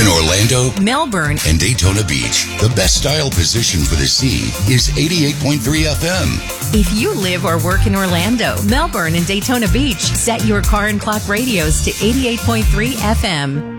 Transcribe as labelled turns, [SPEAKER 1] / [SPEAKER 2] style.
[SPEAKER 1] in Orlando,
[SPEAKER 2] Melbourne,
[SPEAKER 1] and Daytona Beach, the best style position for the sea is 88.3 FM.
[SPEAKER 2] If you live or work in Orlando, Melbourne, and Daytona Beach, set your car and clock radios to 88.3 FM.